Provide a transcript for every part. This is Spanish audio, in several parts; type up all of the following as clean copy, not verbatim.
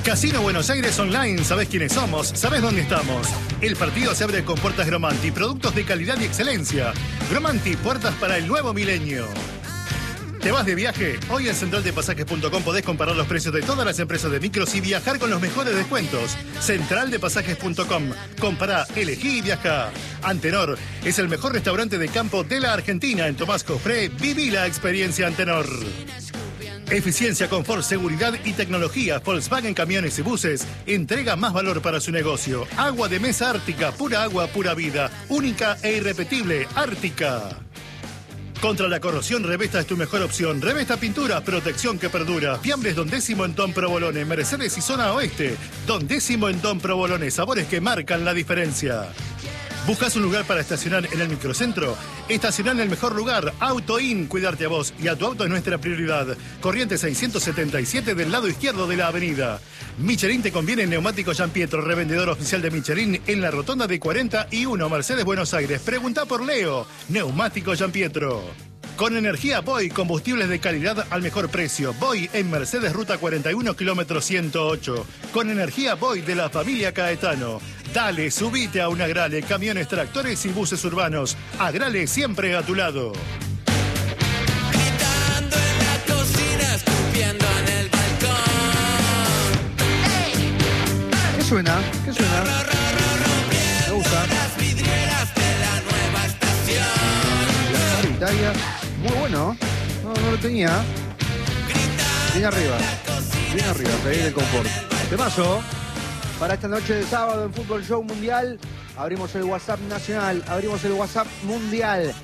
Casino Buenos Aires Online, ¿sabés quiénes somos? ¿Sabés dónde estamos? El partido se abre con puertas Gromanti, productos de calidad y excelencia. Gromanti, puertas para el nuevo milenio. ¿Te vas de viaje? Hoy en centraldepasajes.com podés comparar los precios de todas las empresas de micros y viajar con los mejores descuentos. Centraldepasajes.com. Compará, elegí y viajá. Antenor es el mejor restaurante de campo de la Argentina. En Tomás Cofré, viví la experiencia Antenor. Eficiencia, confort, seguridad y tecnología. Volkswagen Camiones y Buses entrega más valor para su negocio. Agua de mesa Ártica, pura agua, pura vida. Única e irrepetible, Ártica. Contra la corrosión, Revesta es tu mejor opción. Revesta Pintura, protección que perdura. Fiambres Don Décimo en Don Provolone, Mercedes y Zona Oeste. Don Décimo en Don Provolone, sabores que marcan la diferencia. ¿Buscas un lugar para estacionar en el microcentro? Estacionar en el mejor lugar, AutoIn. Cuidarte a vos y a tu auto es nuestra prioridad. Corriente 677 del lado izquierdo de la avenida. Michelin te conviene en Neumático Gianpietro, revendedor oficial de Michelin en la rotonda de 41, Mercedes, Buenos Aires. Pregunta por Leo, Neumático Gianpietro. Con energía Boy, combustibles de calidad al mejor precio. Boy en Mercedes, ruta 41, kilómetro 108. Con energía Boy de la familia Caetano. Dale, subite a un Agrale, camiones, tractores y buses urbanos. Agrale siempre a tu lado. Gritando en la cocina, escupiendo en el balcón. ¿Qué suena? ¿Qué suena? Me gusta. Las vidrieras de la nueva estación. Italia. Muy bueno. No lo tenía. Bien arriba. Bien arriba, pedir el confort. Temazo. Para esta noche de sábado en Fútbol Show Mundial, abrimos el WhatsApp nacional, abrimos el WhatsApp mundial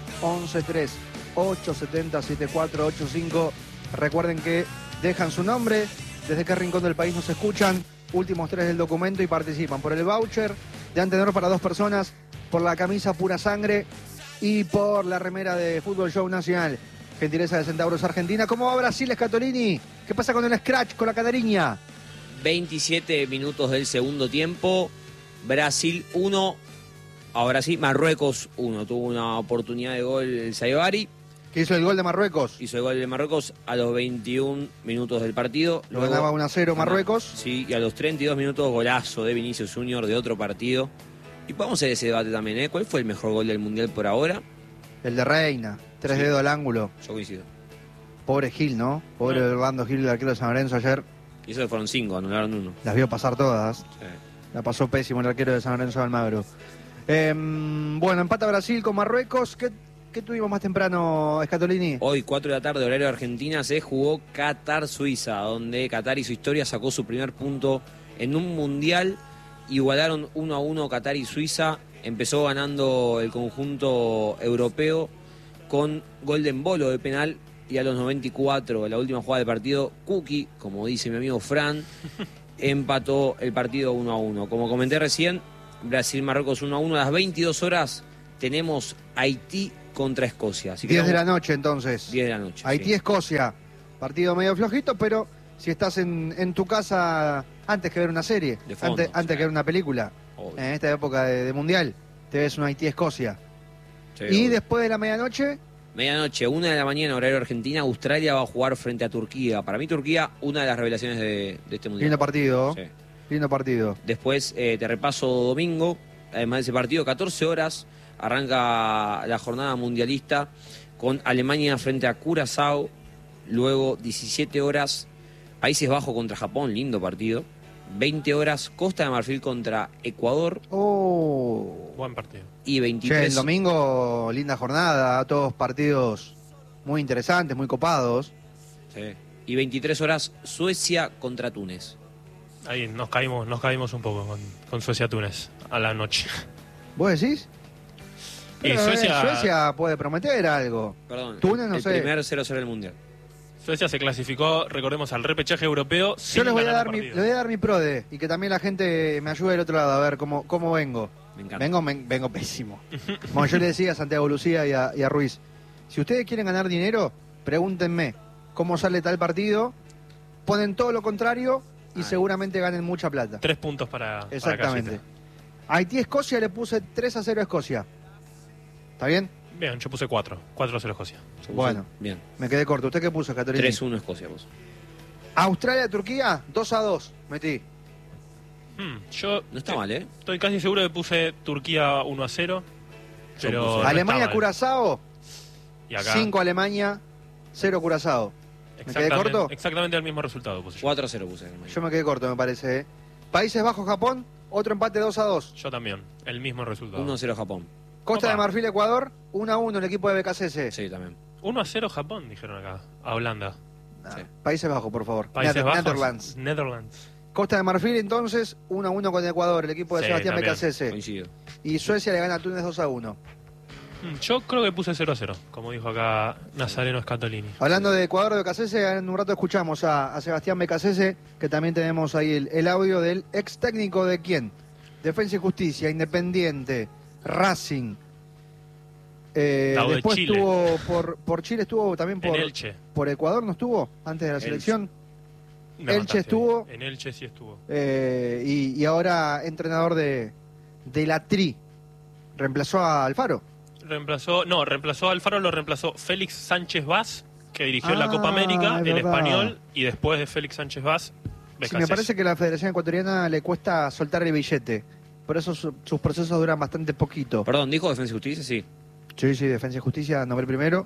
113-870-7485. Recuerden que dejan su nombre, desde qué rincón del país nos escuchan, últimos 3 del documento y participan por el voucher de Antenor para 2 personas, por la camisa Pura Sangre y por la remera de Fútbol Show Nacional. Gentileza de Centauros Argentina. ¿Cómo va Brasil, Scatolini? ¿Qué pasa con el scratch, con la cadariña? 27 minutos del segundo tiempo, Brasil 1, ahora sí, Marruecos 1. Tuvo una oportunidad de gol el Sayebari. ¿Qué hizo el gol de Marruecos? Hizo el gol de Marruecos a los 21 minutos del partido. Lo ganaba 1-0 Marruecos. Sí, y a los 32 minutos golazo de Vinicius Junior de otro partido. Y podemos hacer ese debate también, ¿eh? ¿Cuál fue el mejor gol del Mundial por ahora? El de Reina, 3 dedos al ángulo. Yo coincido. Pobre Gil, ¿no? Pobre Orlando Gil, el arquero de San Lorenzo ayer. Y eso fueron 5, anularon 1. Las vio pasar todas. Sí. La pasó pésimo el arquero de San Lorenzo de Almagro. Bueno, empata Brasil con Marruecos. ¿Qué tuvimos más temprano, Scatolini? Hoy, 4 de la tarde, horario de Argentina, se jugó Qatar-Suiza, donde Qatar y su historia sacó su primer punto en un mundial. Igualaron 1-1 Qatar y Suiza. Empezó ganando el conjunto europeo con gol de embolo de penal. Y a los 94, la última jugada del partido, Cookie, como dice mi amigo Fran, empató el partido 1-1. Como comenté recién, Brasil-Marruecos 1-1. A las 22 horas tenemos Haití contra Escocia. Así que 10 de la noche, entonces. 10 de la noche. Haití-Escocia. Partido medio flojito, pero si estás en tu casa antes que ver una serie, De fondo, antes que ver una película, Obvio. en esta época de Mundial, te ves un Haití-Escocia. Sí, Y obvio. después de la medianoche... Medianoche, 1 de la mañana, horario Argentina, Australia va a jugar frente a Turquía. Para mí Turquía, una de las revelaciones de este mundial. Lindo partido. Sí. Lindo partido. Después te repaso domingo, además de ese partido, 14 horas, arranca la jornada mundialista con Alemania frente a Curazao. Luego 17 horas, Países Bajos contra Japón, lindo partido. 20 horas, Costa de Marfil contra Ecuador. Oh. Buen partido. Y 23... Che, el domingo, linda jornada, todos partidos muy interesantes, muy copados. Sí. Y 23 horas, Suecia contra Túnez. Ahí nos caímos un poco con Suecia-Túnez a la noche. ¿Vos decís? Y Pero, Suecia, Suecia puede prometer algo. Perdón, Túnez, no el sé. primer 0-0 del mundial. Suecia se clasificó, recordemos, al repechaje europeo Yo sin les voy a ganar dar un les partido. voy a dar mi prode y que también la gente me ayude del otro lado a ver cómo vengo. Me encanta. Vengo pésimo. Como yo le decía a Santiago Lucía y a Ruiz, si ustedes quieren ganar dinero, pregúntenme cómo sale tal partido, ponen todo lo contrario y seguramente ganen mucha plata. 3 puntos para Exactamente. Casita. Haití-Escocia le puse 3-0 a Escocia. ¿Está bien? Bien, yo puse 4. 4-0 Escocia. Bueno. Bien. Me quedé corto. ¿Usted qué puso, Catolini? 3-1 Escocia, vos. Australia-Turquía, 2-2, metí. Yo No está mal, ¿eh? estoy casi seguro que puse Turquía 1-0. Pero puse no está Alemania-Curazao, mal. Y acá 5 Alemania, 0 Curazao. ¿Me quedé corto? Exactamente el mismo resultado puse yo. 4-0 puse Alemania. Yo me quedé corto, me parece. Países Bajos-Japón, otro empate 2-2. Yo también, el mismo resultado. 1-0 Japón. Costa Opa. de Marfil-Ecuador, 1-1 el equipo de BKCS. Sí, también. 1-0 Japón, dijeron acá, a Holanda. Sí. Países Bajos, por favor. Países Bajos, Netherlands. Netherlands. Costa de Marfil, entonces, 1-1 con Ecuador, el equipo de Sí, Sebastián también. BKCS. Coincido. Y Suecia le gana a Túnez 2-1. Yo creo que puse 0-0, como dijo acá Nazareno Scatolini. Hablando de Ecuador de BKCS, en un rato escuchamos a Sebastián BKCS, que también tenemos ahí el audio del ex técnico de quién. Defensa y Justicia, Independiente, Racing. Lado de Después Chile. estuvo por Chile, estuvo también En Elche. por Ecuador, ¿no estuvo? Antes de la Elche. selección. Me Elche mataste. estuvo. En Elche sí estuvo. Y ahora entrenador de la Tri. Reemplazó a Alfaro. Reemplazó a Alfaro, lo reemplazó Félix Sánchez Vaz, que dirigió la Copa América, es el verdad. Español, y después de Félix Sánchez Vaz, Sí, BKCS. me parece que a la Federación Ecuatoriana le cuesta soltar el billete. Por eso sus procesos duran bastante poquito. Perdón, ¿dijo Defensa y Justicia? Sí. Sí, Defensa y Justicia, nombre primero.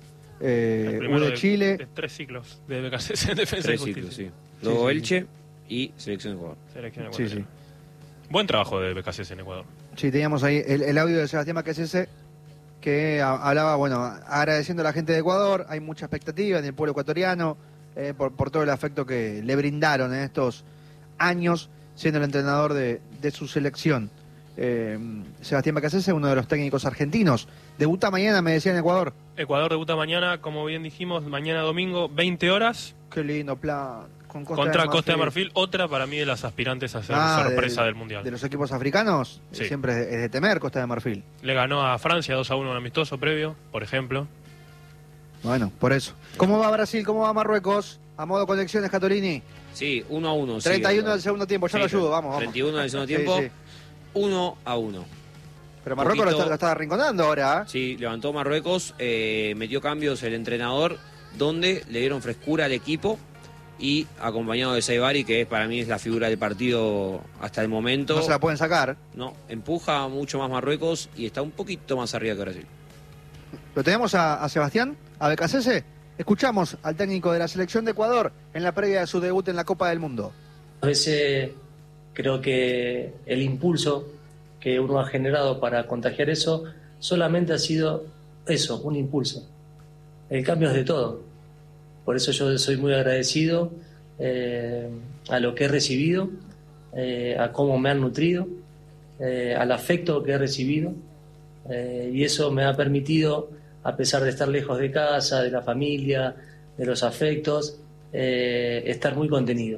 El U primero de Chile. de 3 ciclos de BKCS en Defensa y 3 Justicia. ciclos, sí. Luego sí. Elche y Selección de Ecuador. Selección Sí, ecuatoriana. Buen trabajo de BKCS en Ecuador. Sí, teníamos ahí el audio de Sebastián BKCS que hablaba, bueno, agradeciendo a la gente de Ecuador. Hay mucha expectativa en el pueblo ecuatoriano por todo el afecto que le brindaron en estos años siendo el entrenador de su selección. Sebastián BKCS, uno de los técnicos argentinos. Debuta mañana, me decía, en Ecuador. Ecuador debuta mañana, como bien dijimos, mañana domingo, 20 horas, Qué lindo plan. contra Costa de Marfil. Otra para mí de las aspirantes a ser sorpresa del Mundial. De los equipos africanos, Sí. siempre es de temer Costa de Marfil. Le ganó a Francia 2-1 un amistoso previo, por ejemplo. Bueno, por eso. ¿Cómo va Brasil? ¿Cómo va Marruecos? A modo colecciones, Catolini. Sí, 1-1. 31 del segundo tiempo, ya Sí, lo ayudo, vamos. 31 del segundo Sí, tiempo, sí. 1-1. Pero Marruecos Poquito- lo está arrinconando ahora. Sí, levantó Marruecos, metió cambios el entrenador, donde le dieron frescura al equipo y acompañado de Saibari, que para mí es la figura del partido hasta el momento. No se la pueden sacar. No, empuja mucho más Marruecos y está un poquito más arriba que Brasil. Lo tenemos a Sebastián, a BKCS. Escuchamos al técnico de la selección de Ecuador en la previa de su debut en la Copa del Mundo. A veces creo que el impulso que uno ha generado para contagiar eso solamente ha sido eso, un impulso. El cambio es de todo. Por eso yo soy muy agradecido a lo que he recibido, a cómo me han nutrido, al afecto que he recibido. Y eso me ha permitido, a pesar de estar lejos de casa, de la familia, de los afectos, estar muy contenido.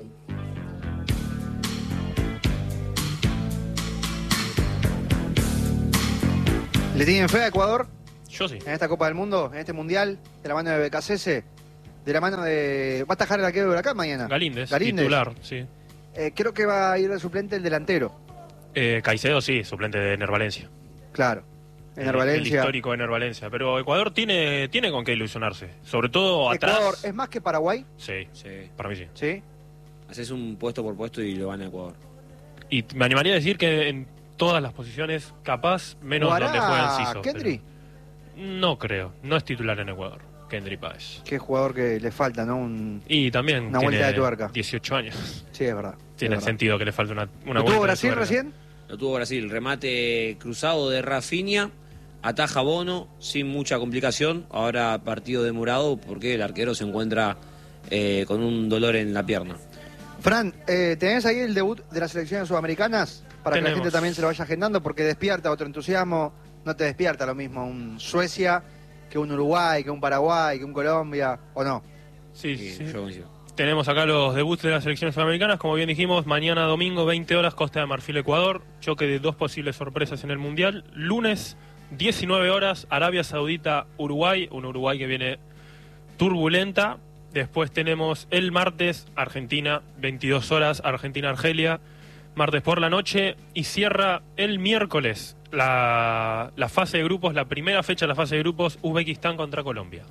¿Le tienen fe a Ecuador Yo sí. en esta Copa del Mundo, en este Mundial, de la mano de BKCS? De la mano de... ¿Va a atajar el arquero de Huracán mañana? Galíndez, Galíndez. titular, sí. Creo que va a ir de suplente el delantero. Caicedo sí, suplente de Ener Valencia. Claro. En El Valencia. histórico Ener Valencia. Pero Ecuador tiene con qué ilusionarse. Sobre todo Ecuador atrás. es más que Paraguay, Sí, Sí. para mí sí. ¿sí? Haces un puesto por puesto y lo van a Ecuador. Y me animaría a decir que en todas las posiciones, capaz, menos ¿Jugará donde juega Enciso. Kendry? pero No creo. No es titular en Ecuador. Kendry Páez. Qué jugador que le falta, ¿no? Y también Una tiene vuelta de tuerca. 18 años. Sí, es verdad. Tiene es verdad. sentido que le falte una ¿Lo vuelta tuvo de Brasil tuerca. recién? Lo tuvo Brasil, remate cruzado de Rafinha, ataja Bono sin mucha complicación. Ahora partido demorado porque el arquero se encuentra con un dolor en la pierna. Fran, ¿tenés ahí el debut de las selecciones sudamericanas? Para que la Tenemos. gente también se lo vaya agendando, porque despierta otro entusiasmo. No te despierta lo mismo un Suecia que un Uruguay, que un Paraguay, que un Colombia, ¿o no? Sí, Y sí. yo coincido. Tenemos acá los debuts de las selecciones sudamericanas. Como bien dijimos, mañana domingo, 20 horas, Costa de Marfil, Ecuador. Choque de dos posibles sorpresas en el Mundial. Lunes, 19 horas, Arabia Saudita, Uruguay. Un Uruguay que viene turbulenta. Después tenemos el martes, Argentina, 22 horas, Argentina-Argelia. Martes por la noche. Y cierra el miércoles la fase de grupos, la primera fecha de la fase de grupos, Uzbekistán contra Colombia.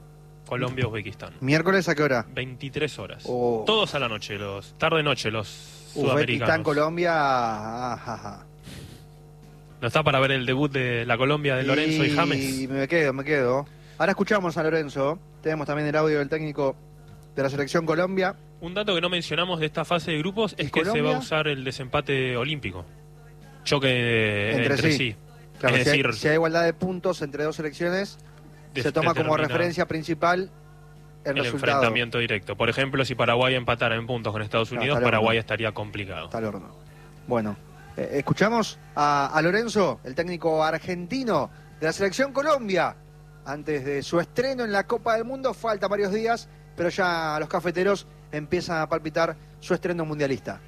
Colombia-Uzbekistán. ¿Miércoles a qué hora? 23 horas. Oh. Todos a la noche, tarde-noche los sudamericanos. Uzbekistán, Colombia. Ajá. ¿No está para ver el debut de la Colombia de Lorenzo y James? Y me quedo. Ahora escuchamos a Lorenzo. Tenemos también el audio del técnico de la selección Colombia. Un dato que no mencionamos de esta fase de grupos es que Colombia? se va a usar el desempate olímpico. Choque entre sí. Claro, es decir, si hay igualdad de puntos entre dos selecciones, se toma como determina referencia principal el resultado. enfrentamiento directo. Por ejemplo, si Paraguay empatara en puntos con Estados Unidos, está al Paraguay horno. estaría complicado. Está al horno. Bueno, escuchamos a Lorenzo, el técnico argentino de la selección Colombia, antes de su estreno en la Copa del Mundo. Falta varios días, pero ya los cafeteros empiezan a palpitar su estreno mundialista.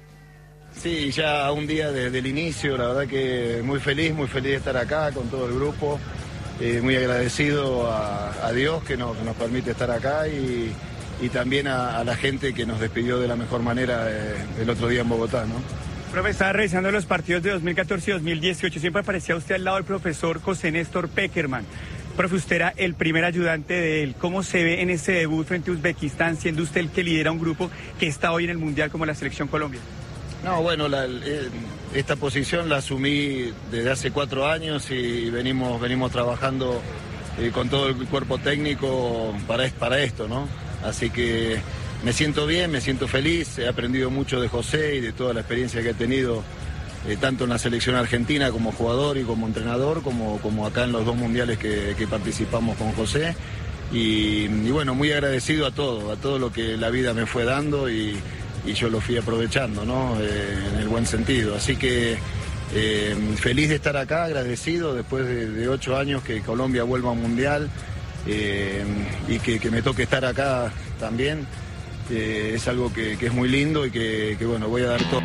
Sí, ya a un día desde el inicio, la verdad que muy feliz de estar acá con todo el grupo, muy agradecido a Dios que nos permite estar acá y también a la gente que nos despidió de la mejor manera el otro día en Bogotá, ¿no? Profe, estaba revisando los partidos de 2014 y 2018, siempre aparecía usted al lado del profesor José Néstor Pekerman. Profe, usted era el primer ayudante de él. ¿Cómo se ve en ese debut frente a Uzbekistán, siendo usted el que lidera un grupo que está hoy en el Mundial como la Selección Colombia? No, bueno, esta posición la asumí desde hace 4 años y venimos trabajando con todo el cuerpo técnico para esto, ¿no? Así que me siento bien, me siento feliz, he aprendido mucho de José y de toda la experiencia que he tenido, tanto en la selección argentina como jugador y como entrenador, como acá en los 2 mundiales que participamos con José. Y bueno, muy agradecido a todo lo que la vida me fue dando y yo lo fui aprovechando, ¿no? En el buen sentido. Así que feliz de estar acá, agradecido después de 8 años que Colombia vuelva a un mundial y que me toque estar acá también. Es algo que es muy lindo y que bueno, voy a dar todo.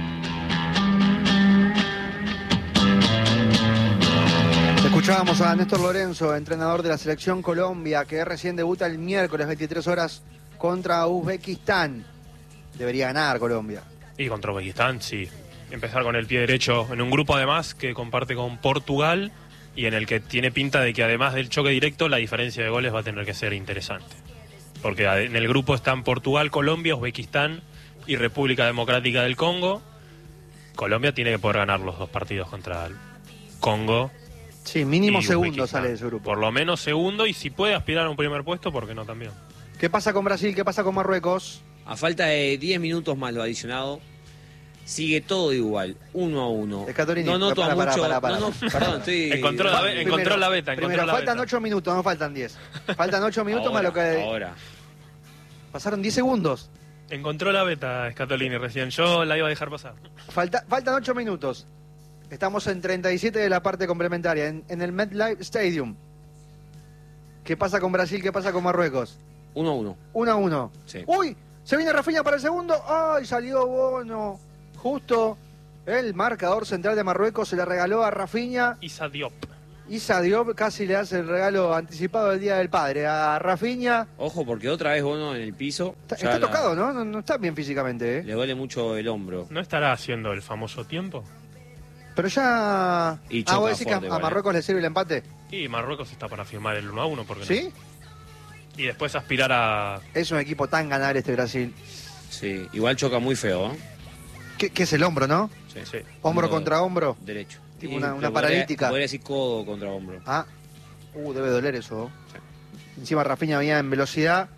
Escuchábamos a Néstor Lorenzo, entrenador de la selección Colombia, que recién debuta el miércoles 23 horas contra Uzbekistán. Debería ganar Colombia. Y contra Uzbekistán, sí. Empezar con el pie derecho en un grupo además que comparte con Portugal y en el que tiene pinta de que además del choque directo la diferencia de goles va a tener que ser interesante. Porque en el grupo están Portugal, Colombia, Uzbekistán y República Democrática del Congo. Colombia tiene que poder ganar los 2 partidos contra el Congo. Sí, mínimo y segundo Uzbekistán. sale de su grupo. Por lo menos segundo, y si puede aspirar a un primer puesto, ¿por qué no también? ¿Qué pasa con Brasil? ¿Qué pasa con Marruecos? A falta de 10 minutos más lo adicionado, sigue todo igual, 1-1. Escatorini, No noto para, mucho. para. No, perdón, estoy. Encontró la beta. Primero, faltan 8 minutos, no faltan 10. Faltan 8 minutos más lo que. Ahora. Pasaron 10 segundos. Encontró la beta, Scatolini, recién. Yo la iba a dejar pasar. Faltan 8 minutos. Estamos en 37 de la parte complementaria, en el MetLife Stadium. ¿Qué pasa con Brasil? ¿Qué pasa con Marruecos? 1-1. 1-1. Sí. ¡Uy! Se viene Rafinha para el segundo. ¡Ay! Salió Bono. Justo el marcador central de Marruecos se le regaló a Rafinha. Issa Diop. Issa Diop casi le hace el regalo anticipado del Día del Padre a Rafinha. Ojo, porque otra vez Bono en el piso. Está tocado, ¿no? ¿no? Está bien físicamente, ¿eh? Le duele mucho el hombro. ¿No estará haciendo el famoso tiempo? Pero ya... Y choca ¿vos decís que fuerte, a Marruecos le sirve el empate? Y Marruecos está para firmar el 1-1, ¿por qué no? ¿Sí? Y después aspirar a... Es un equipo tan ganable este Brasil. Sí, igual choca muy feo, ¿eh? ¿Qué es el hombro, no? Sí. Sí. Hombro contra hombro. Derecho. Tipo Y una te paralítica. Podría decir codo contra hombro. Ah. Debe doler eso. Encima Rafinha venía en velocidad.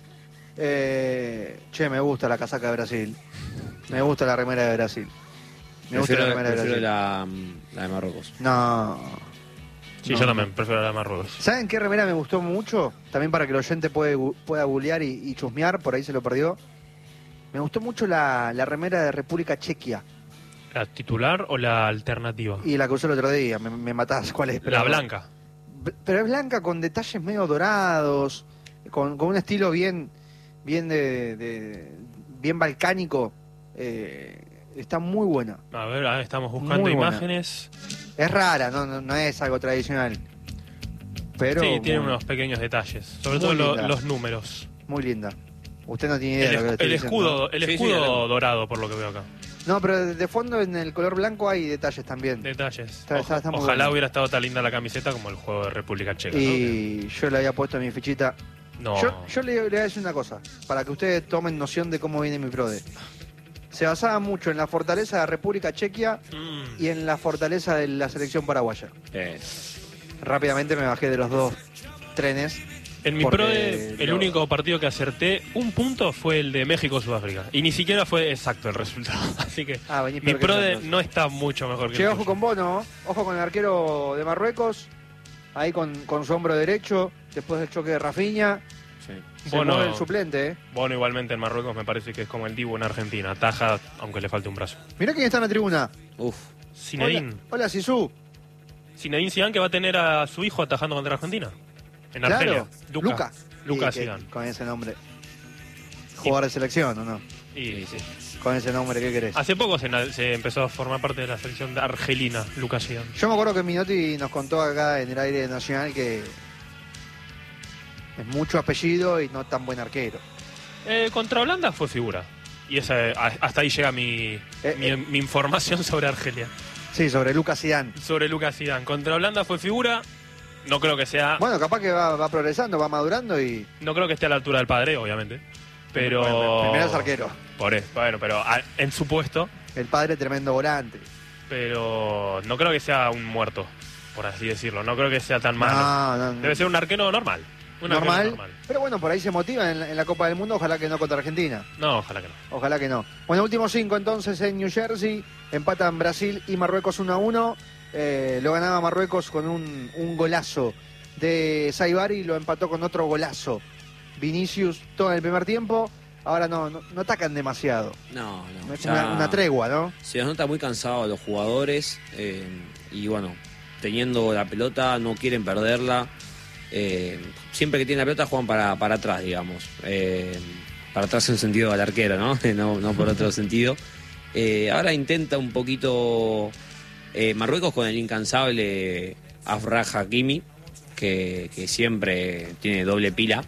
Me gusta la casaca de Brasil. Me gusta la remera de Brasil. Me gusta la remera de Prefiero Brasil. la de Marruecos. No. Sí, No. yo también prefiero la de Marruecos. ¿Saben qué remera me gustó mucho? También para que el oyente pueda googlear y chusmear, por ahí se lo perdió. Me gustó mucho la remera de República Chequia. ¿La titular o la alternativa? Y la que usé el otro día, me matás. ¿Cuál es? Pero La blanca. Pero es blanca con detalles medio dorados, con un estilo bien balcánico. Está muy buena. A ver, estamos buscando Muy buena. imágenes. Es rara, no es algo tradicional. Pero Sí, tiene muy, unos pequeños detalles. Sobre Muy todo linda. los números. muy linda. Usted no tiene idea de lo que le estoy El diciendo, escudo, ¿no? el Sí, escudo sí, dorado, por lo que veo acá. No, pero de fondo en el color blanco hay detalles también. Detalles. Está muy Ojalá bueno. hubiera estado tan linda la camiseta como el juego de República Checa. ¿no? Y yo le había puesto en mi fichita No. Yo le voy a decir una cosa, para que ustedes tomen noción de cómo viene mi PRODE. Se basaba mucho en la fortaleza de la República Chequia y en la fortaleza de la selección paraguaya. Rápidamente me bajé de los dos trenes. En mi PRODE, el único partido que acerté un punto fue el de México-Sudáfrica. Y ni siquiera fue exacto el resultado. Así que mi PRODE no está mucho mejor que el ojo con Bono, ojo con el arquero de Marruecos, ahí con su hombro derecho, después del choque de Rafinha. Sí. Se mueve el suplente, Bono igualmente en Marruecos me parece que es como el Dibu en Argentina. Ataja aunque le falte un brazo. Mirá quién está en la tribuna. Zinedine. Hola Zizou. Zinedine Zidane, que va a tener a su hijo atajando contra Argentina. En Argelia. Claro. Lucas Zidane. Con ese nombre. Jugador de selección, ¿o no? Sí. Con ese nombre, ¿qué querés? Hace poco se empezó a formar parte de la selección de argelina, Lucas Zidane. Yo me acuerdo que Minotti nos contó acá en el aire nacional que es mucho apellido y no tan buen arquero. Contra Holanda fue figura. Y hasta ahí llega mi información sobre Argelia. Sí, sobre Lucas Zidane. Sobre Lucas Zidane. Contra Holanda fue figura. No creo que sea... Bueno, capaz que va progresando, va madurando y... No creo que esté a la altura del padre, obviamente. Pero... Bueno, primero es arquero. Por eso, bueno, pero en su puesto... El padre tremendo volante. Pero no creo que sea un muerto, por así decirlo. No creo que sea tan malo. No. Debe ser un arquero normal. Normal. Pero bueno, por ahí se motiva en la Copa del Mundo. Ojalá que no contra Argentina. No, ojalá que no. Ojalá que no. Bueno, últimos 5 entonces en New Jersey. Empatan Brasil y Marruecos 1-1. Lo ganaba Marruecos con un golazo de Saibari y lo empató con otro golazo. Vinicius todo en el primer tiempo. Ahora no atacan demasiado. No. Es una tregua, ¿no? Se los nota muy cansados los jugadores y bueno, teniendo la pelota no quieren perderla. Siempre que tienen la pelota juegan para atrás, digamos. Para atrás en sentido del arquero, ¿no? no por otro sentido. Ahora intenta un poquito Marruecos con el incansable Afrah Hakimi, que siempre tiene doble pila.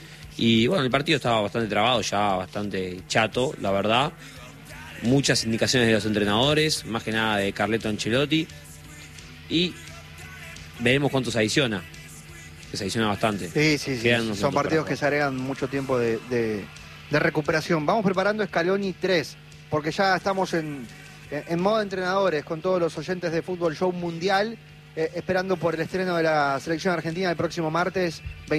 Y bueno, el partido estaba bastante trabado, ya bastante chato, la verdad. Muchas indicaciones de los entrenadores, más que nada de Carleto Ancelotti. Y veremos cuánto se adiciona. Que se adiciona bastante. Sí. Son partidos que se agregan mucho tiempo de recuperación. Vamos preparando Scaloni 3, porque ya estamos en modo entrenadores con todos los oyentes de Fútbol Show Mundial, esperando por el estreno de la selección argentina el próximo martes,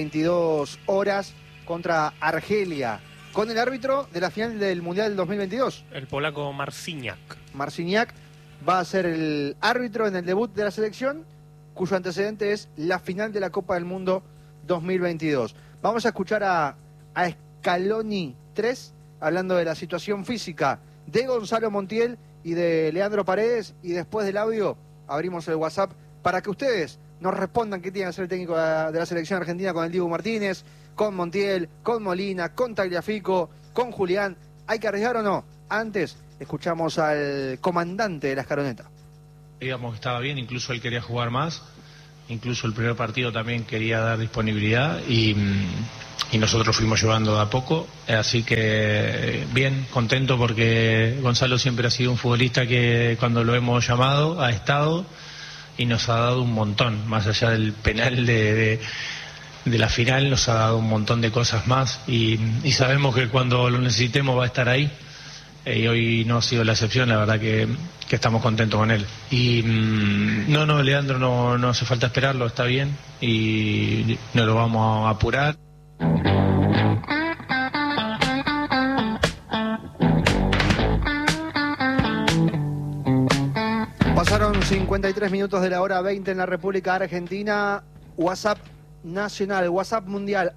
22 horas, contra Argelia, con el árbitro de la final del Mundial del 2022. El polaco Marciniak. Marciniak va a ser el árbitro en el debut de la selección, cuyo antecedente es la final de la Copa del Mundo 2022. Vamos a escuchar a Scaloni 3, hablando de la situación física de Gonzalo Montiel y de Leandro Paredes, y después del audio abrimos el WhatsApp para que ustedes nos respondan qué tiene que hacer el técnico de la selección argentina con el Dibu Martínez, con Montiel, con Molina, con Tagliafico, con Julián. ¿Hay que arriesgar o no? Antes escuchamos al comandante de la escaloneta. Digamos que estaba bien, incluso él quería jugar más, incluso el primer partido también quería dar disponibilidad y nosotros fuimos llevando de a poco, así que bien, contento porque Gonzalo siempre ha sido un futbolista que cuando lo hemos llamado ha estado y nos ha dado un montón, más allá del penal de la final, nos ha dado un montón de cosas más y sabemos que cuando lo necesitemos va a estar ahí. Y hoy no ha sido la excepción, la verdad que estamos contentos con él. Y no, Leandro, no hace falta esperarlo, está bien y no lo vamos a apurar. Pasaron 53 minutos de la hora 20 en la República Argentina. WhatsApp nacional, WhatsApp mundial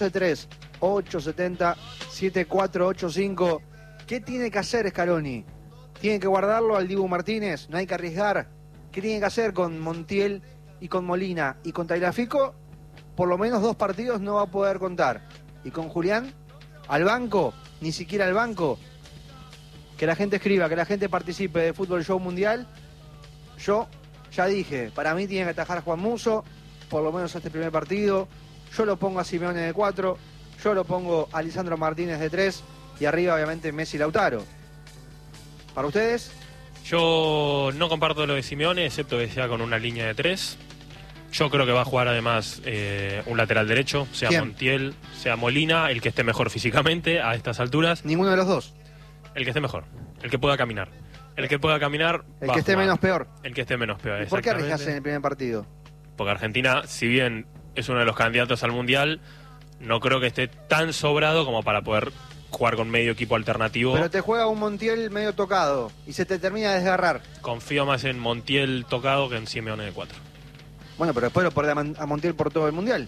113-870-7485. ¿Qué tiene que hacer Scaloni? ¿Tiene que guardarlo al Dibu Martínez? ¿No hay que arriesgar? ¿Qué tiene que hacer con Montiel y con Molina? Y con Tagliafico, por lo menos 2 partidos no va a poder contar. Y con Julián, al banco, ni siquiera al banco. Que la gente escriba, que la gente participe de Fútbol Show Mundial. Yo ya dije, para mí tiene que atajar Juan Musso, por lo menos este primer partido. Yo lo pongo a Simeone de 4, yo lo pongo a Lisandro Martínez de 3 y arriba obviamente Messi y Lautaro. ¿Para ustedes? Yo no comparto lo de Simeone, excepto que sea con una línea de 3. Yo creo que va a jugar además un lateral derecho, sea ¿Quién? Montiel, sea Molina, el que esté mejor físicamente a estas alturas. Ninguno de los dos. El que esté mejor, el que pueda caminar. El que pueda caminar. El va que a esté jugar. menos peor. El que esté menos peor. ¿Y por qué exactamente. arriesgas en el primer partido? Porque Argentina, si bien es uno de los candidatos al Mundial, no creo que esté tan sobrado como para poder jugar con medio equipo alternativo. Pero te juega un Montiel medio tocado y se te termina de desgarrar. Confío más en Montiel tocado que en Simeone de 4. Bueno, pero después lo perdés a Montiel por todo el Mundial.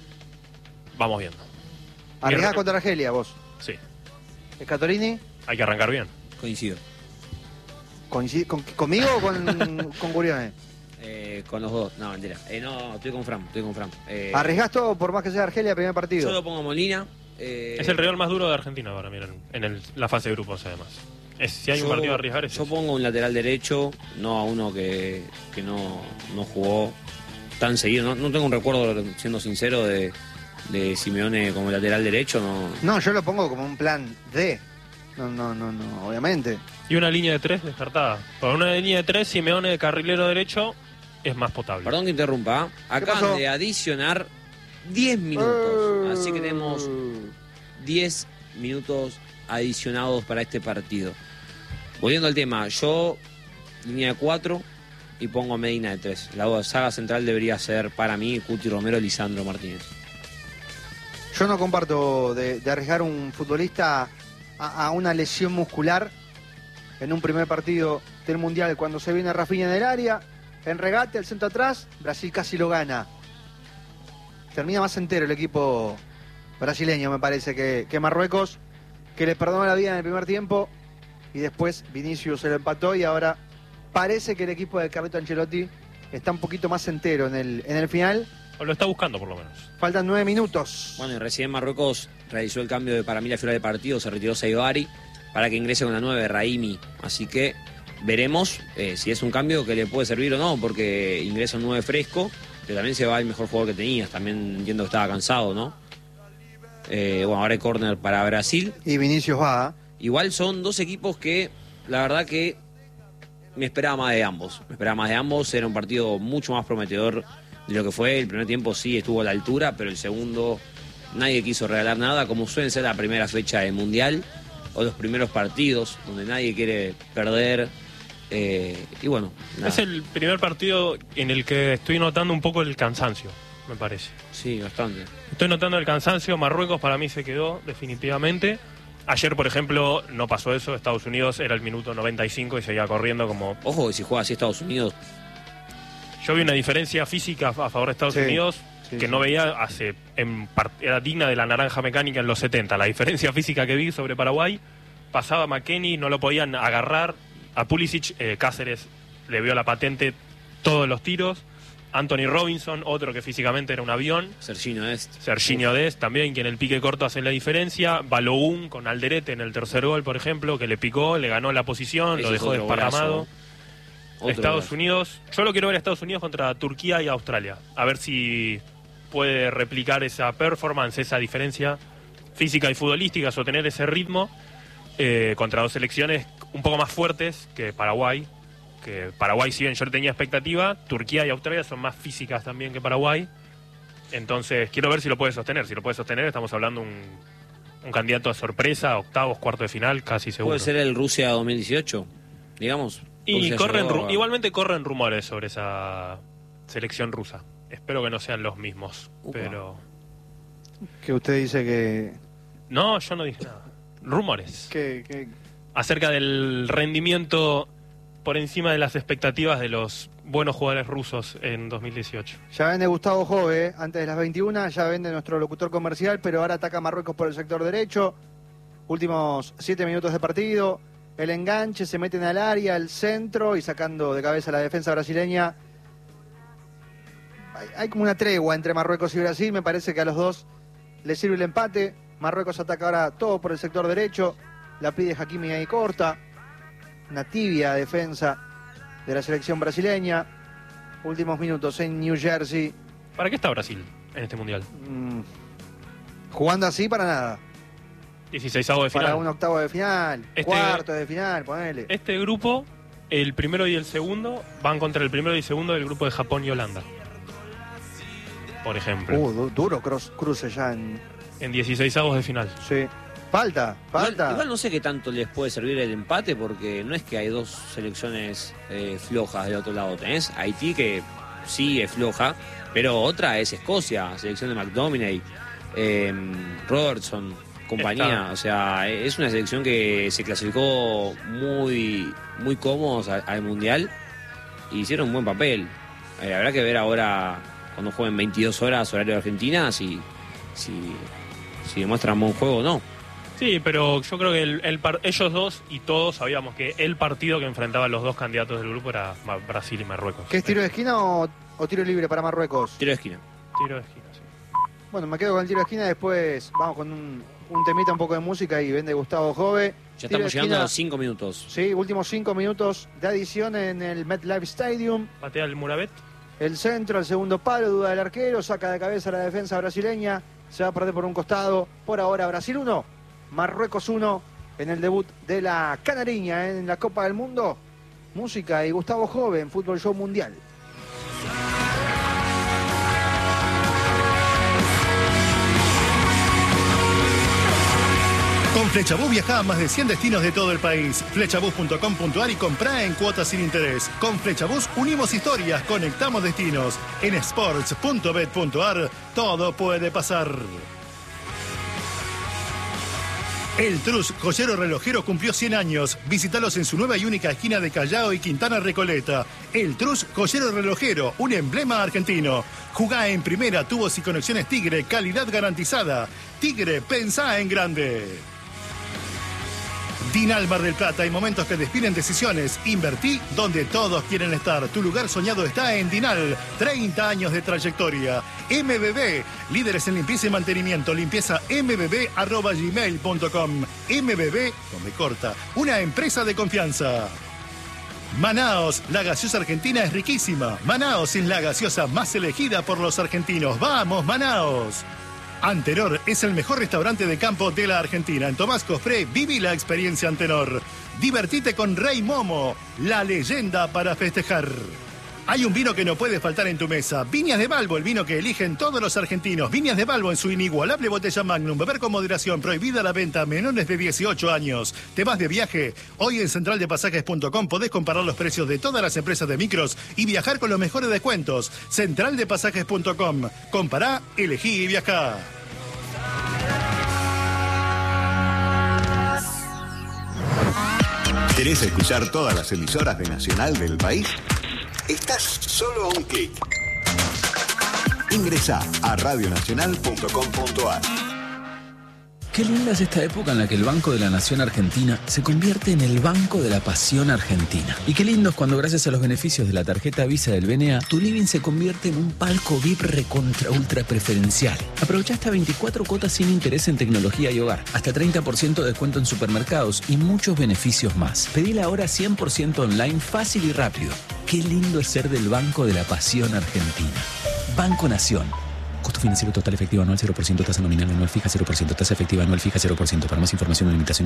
Vamos viendo. Arriesgás Bien. contra Argelia, vos. Sí, Scatolini, hay que arrancar bien. Coincido. ¿conmigo o con Gurione? Con los dos. No, mentira. No, estoy con Fran. ¿Arriesgás todo por más que sea Argelia primer partido? Yo lo pongo a Molina. Es el rival más duro de Argentina ahora, miren, en la fase de grupos además. Si hay un partido a arriesgar es Yo ese. pongo un lateral derecho, no a uno que no jugó tan seguido. No tengo un recuerdo, siendo sincero, de Simeone como lateral derecho. No, yo lo pongo como un plan D. No, obviamente. Y una línea de 3 descartada. Por una línea de 3, Simeone de carrilero derecho es más potable. Perdón que interrumpa. Acaban pasó? de adicionar 10 minutos. Así que tenemos 10 minutos adicionados para este partido. Volviendo al tema, yo línea de 4 y pongo a Medina de 3. La saga central debería ser para mí Cuti Romero, Lisandro Martínez. Yo no comparto de arriesgar un futbolista a una lesión muscular en un primer partido del Mundial. Cuando se viene Rafinha en el área, en regate, el centro atrás, Brasil casi lo gana. Termina más entero el equipo brasileño, me parece, que Marruecos, que les perdonó la vida en el primer tiempo y después Vinicius se lo empató y ahora parece que el equipo de Carleto Ancelotti está un poquito más entero en el final. O lo está buscando por lo menos. Faltan 9 minutos. Bueno, y recién Marruecos realizó el cambio de para mí la figura del partido, se retiró Saibari para que ingrese con la 9 Raimi. Así que veremos si es un cambio que le puede servir o no, porque ingresa un 9 fresco, pero también se va el mejor jugador que tenías. También entiendo que estaba cansado, ¿no? Bueno, ahora hay córner para Brasil. Y Vinicius va. Igual son dos equipos que, la verdad que me esperaba más de ambos. Era un partido mucho más prometedor de lo que fue. El primer tiempo sí estuvo a la altura, pero el segundo nadie quiso regalar nada, como suele ser la primera fecha del Mundial o los primeros partidos, donde nadie quiere perder. Y bueno, nada. Es el primer partido en el que estoy notando un poco el cansancio, me parece. Sí, bastante. Estoy notando el cansancio. Marruecos para mí se quedó definitivamente. Ayer, por ejemplo, no pasó eso. Estados Unidos era el minuto 95 y seguía corriendo como... Ojo que si juega así Estados Unidos, Yo vi una diferencia física a favor de Estados Sí, Unidos sí, que sí. no veía era digna de la naranja mecánica en los 70. La diferencia física que vi sobre Paraguay, pasaba McKennie, no lo podían agarrar. A Pulisic, Cáceres le vio la patente todos los tiros. Anthony Robinson, otro que físicamente era un avión. Serginho Dest. Serginho Dest también, que en el pique corto hace la diferencia. Balogun con Alderete en el tercer gol, por ejemplo, que le picó, le ganó la posición, Ese lo es dejó otro desparramado. golazo. Otro Estados golazo. Unidos, yo lo quiero ver a Estados Unidos contra Turquía y Australia. A ver si puede replicar esa performance, esa diferencia física y futbolística, sostener ese ritmo contra dos selecciones un poco más fuertes que Paraguay. Que Paraguay, si bien yo tenía expectativa, Turquía y Australia son más físicas también que Paraguay. Entonces, quiero ver si lo puede sostener. Si lo puede sostener, estamos hablando un candidato a sorpresa, octavos, cuarto de final, casi seguro. Puede ser el Rusia 2018, digamos. Y Rusia llegó a- igualmente corren rumores sobre esa selección rusa. Espero que no sean los mismos. Upa. Pero. Que usted dice que No, yo no dije nada. Rumores. que Acerca del rendimiento por encima de las expectativas de los buenos jugadores rusos en 2018. ya vende Gustavo Jove antes de las 21, ya vende nuestro locutor comercial, pero ahora ataca a Marruecos por el sector derecho. Últimos 7 minutos de partido. El enganche, se meten al área, al centro y sacando de cabeza la defensa brasileña. Hay como una tregua entre Marruecos y Brasil. Me parece que a los dos les sirve el empate. Marruecos ataca ahora todo por el sector derecho. La pide Hakimi ahí corta. Una tibia defensa de la selección brasileña. Últimos minutos en New Jersey. ¿Para qué está Brasil en este mundial? Jugando así para nada. 16avo de final. Para un octavo de final, cuarto de final, ponele. Este grupo, el primero y el segundo, van contra el primero y segundo del grupo de Japón y Holanda. por ejemplo. Duro cruce ya en 16avos de final. Sí. Falta. Igual no sé qué tanto les puede servir el empate, porque no es que hay dos selecciones flojas del otro lado. Tenés Haití, que sí es floja, pero otra es Escocia, selección de McTominay, Robertson, compañía. O sea, es una selección que se clasificó muy cómodos al Mundial y hicieron un buen papel. Habrá que ver ahora, cuando jueguen 22 horas horario de Argentina, si demuestran buen juego o no. Sí, pero yo creo que ellos dos y todos sabíamos que el partido que enfrentaban los dos candidatos del grupo era Brasil y Marruecos. ¿Qué es tiro de esquina o tiro libre para Marruecos? Tiro de esquina. Tiro de esquina, sí. Bueno, me quedo con el tiro de esquina, después vamos con un temita, un poco de música y vende Gustavo Jove. Ya estamos llegando a los 5 minutos. Sí, últimos 5 minutos de adición en el MetLife Stadium. Patea el Murabet. El centro, el segundo palo, duda del arquero, saca de cabeza la defensa brasileña, se va a perder por un costado. Por ahora Brasil 1. Marruecos 1 en el debut de la Canariña en la Copa del Mundo. Música y Gustavo Jove en Fútbol Show Mundial. Con Flechabús viajá a más de 100 destinos de todo el país. Flechabús.com.ar y comprá en cuotas sin interés. Con Flechabús unimos historias, conectamos destinos. En sports.bet.ar todo puede pasar. El Trus, joyero relojero, cumplió 100 años. Visítalos en su nueva y única esquina de Callao y Quintana Recoleta. El Trus, joyero relojero, un emblema argentino. Jugá en primera, tubos y conexiones Tigre, calidad garantizada. Tigre, pensá en grande. Dinal Mar del Plata, hay momentos que definen decisiones. Invertí donde todos quieren estar. Tu lugar soñado está en Dinal. 30 años de trayectoria. MBB, líderes en limpieza y mantenimiento. Limpieza mbb@gmail.com. MBB, donde corta, una empresa de confianza. Manaos, la gaseosa argentina es riquísima. Manaos es la gaseosa más elegida por los argentinos. ¡Vamos, Manaos! Antenor es el mejor restaurante de campo de la Argentina. En Tomás Cofré, viví la experiencia Antenor. Divertite con Rey Momo, la leyenda para festejar. Hay un vino que no puede faltar en tu mesa. Viñas de Balbo, el vino que eligen todos los argentinos. Viñas de Balbo en su inigualable botella Magnum. Beber con moderación, prohibida la venta a menores de 18 años. ¿Te vas de viaje? Hoy en centraldepasajes.com podés comparar los precios de todas las empresas de micros y viajar con los mejores descuentos. Centraldepasajes.com. Compará, elegí y viajá. ¿Querés escuchar todas las emisoras de Nacional del país? Estás solo a un clic. Ingresá a radionacional.com.ar. Qué linda es esta época en la que el Banco de la Nación Argentina se convierte en el Banco de la Pasión Argentina. Y qué lindo es cuando, gracias a los beneficios de la tarjeta Visa del BNA, tu living se convierte en un palco VIP recontra ultra preferencial. Aprovecha hasta 24 cuotas sin interés en tecnología y hogar, hasta 30% de descuento en supermercados y muchos beneficios más. Pedila ahora 100% online, fácil y rápido. Qué lindo es ser del Banco de la Pasión Argentina. Banco Nación. Costo financiero total efectivo anual 0%, tasa nominal anual fija 0%, tasa efectiva anual fija 0%. Para más información o limitaciones